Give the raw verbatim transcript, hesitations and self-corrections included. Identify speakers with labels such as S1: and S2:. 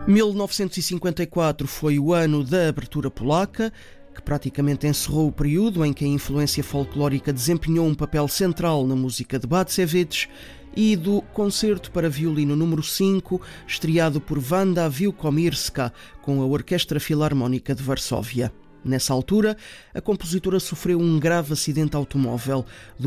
S1: mil novecentos e cinquenta e quatro foi o ano da abertura polaca, que praticamente encerrou o período em que a influência folclórica desempenhou um papel central na música de Bacewicz, e do Concerto para Violino número cinco, estreado por Wanda Wielkomirska, com a Orquestra Filarmónica de Varsóvia. Nessa altura, a compositora sofreu um grave acidente automóvel,